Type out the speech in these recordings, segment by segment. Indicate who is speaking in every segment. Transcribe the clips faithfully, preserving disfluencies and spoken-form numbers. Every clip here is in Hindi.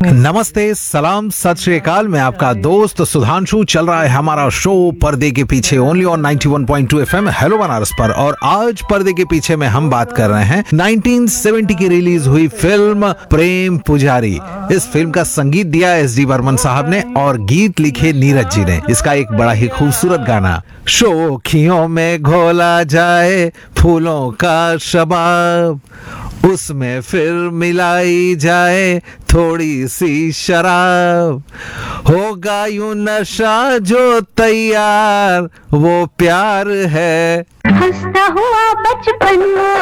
Speaker 1: नमस्ते, सलाम, सत श्री अकाल। मैं आपका दोस्त सुधांशु। चल रहा है हमारा शो पर्दे के पीछे only on ninety one point two FM hello Banaras पर। और आज पर्दे के पीछे में हम बात कर रहे हैं नाइंटीन सेवेंटी की रिलीज हुई फिल्म प्रेम पुजारी। इस फिल्म का संगीत दिया एस डी बर्मन साहब ने और गीत लिखे नीरज जी ने। इसका एक बड़ा ही खूबसूरत गाना शोखियों में घोला जाए फूलों का शबाब, उसमें फिर मिलाई जाए थोड़ी सी शराब, होगा यूं नशा जो तैयार वो प्यार है।
Speaker 2: हंसता हुआ बचपन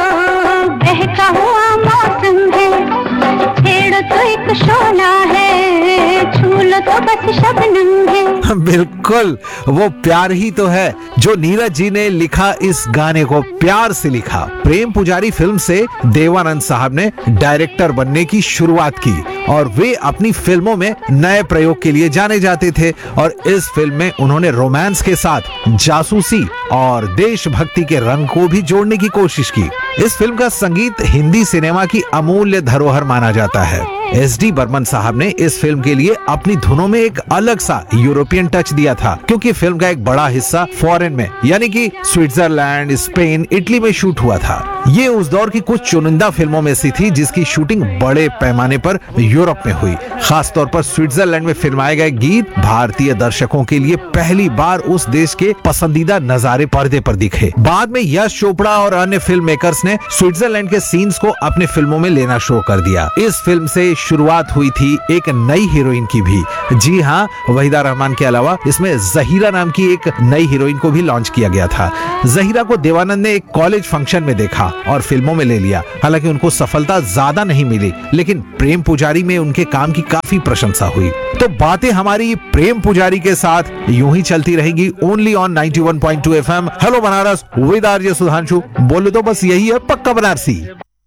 Speaker 2: बहका हुआ मौसम है, छेड़ो तो एक शोला है, छू लो तो बस शबनम है।
Speaker 1: बिल्कुल, वो प्यार ही तो है जो नीरज जी ने लिखा। इस गाने को प्यार से लिखा। प्रेम पुजारी फिल्म से देवानंद साहब ने डायरेक्टर बनने की शुरुआत की और वे अपनी फिल्मों में नए प्रयोग के लिए जाने जाते थे। और इस फिल्म में उन्होंने रोमांस के साथ जासूसी और देशभक्ति के रंग को भी जोड़ने की कोशिश की। इस फिल्म का संगीत हिंदी सिनेमा की अमूल्य धरोहर माना जाता है। एस डी बर्मन साहब ने इस फिल्म के लिए अपनी धुनों में एक अलग सा यूरोपियन टच दिया था, क्योंकि फिल्म का एक बड़ा हिस्सा फॉरेन में यानी कि स्विट्जरलैंड, स्पेन, इटली में शूट हुआ था। ये उस दौर की कुछ चुनिंदा फिल्मों में से थी जिसकी शूटिंग बड़े पैमाने पर यूरोप में हुई। खास तौर पर स्विट्जरलैंड में फिल्माए गए गीत भारतीय दर्शकों के लिए पहली बार उस देश के पसंदीदा नजारे पर्दे पर दिखे। बाद में यश चोपड़ा और अन्य फिल्म मेकर्स ने स्विट्जरलैंड के सीन्स को अपने फिल्मों में लेना शुरू कर दिया। इस फिल्म से शुरुआत हुई थी एक नई हीरोइन की भी। जी हाँ, वहीदा रहमान के अलावा इसमें जहीरा नाम की एक नई हीरोइन को भी लॉन्च किया गया था। जहीरा को देवानंद ने एक कॉलेज फंक्शन में देखा और फिल्मों में ले लिया। हालांकि उनको सफलता ज्यादा नहीं मिली, लेकिन प्रेम पुजारी में उनके काम की काफी प्रशंसा हुई। तो बातें हमारी प्रेम पुजारी के साथ यूं ही चलती रहेगी only on ninety one point two FM hello Banaras with RJ Sudhanshu. बोले तो बस यही है, पक्का बनारसी।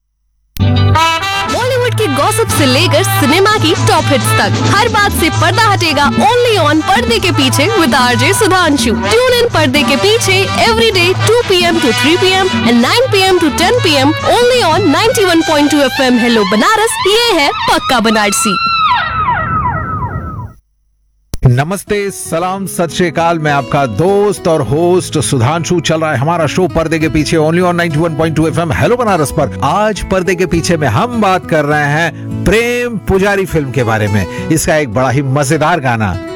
Speaker 3: बॉलीवुड की गॉसिप से लेकर सिनेमा की टॉप हिट्स तक हर बात से पर्दा हटेगा ओनली ऑन पर्दे के पीछे with RJ Sudhanshu. Tune in पर्दे के पीछे every day to P M to three P M and nine P M to ten P am only on ninety one point two FM hello Banaras. ये है पक्का बनारसी।
Speaker 1: नमस्ते, सलाम, सत श्री अकाल। मैं आपका दोस्त और होस्ट सुधांशु। चल रहा है हमारा शो पर्दे के पीछे only on ninety one point two FM hello Banaras पर। आज पर्दे के पीछे में हम बात कर रहे हैं प्रेम पुजारी फिल्म के बारे में। इसका एक बड़ा ही मजेदार गाना